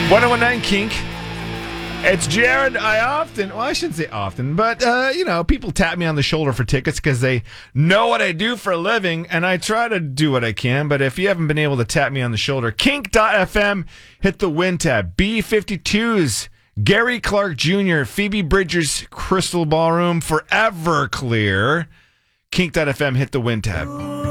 1019 Kink. It's Jared. I shouldn't say often, but, people tap me on the shoulder for tickets because they know what I do for a living, and I try to do what I can. But if you haven't been able to tap me on the shoulder, kink.fm, hit the win tab. B-52s, Gary Clark Jr., Phoebe Bridgers, Crystal Ballroom, Forever Clear. Kink.fm, hit the win tab.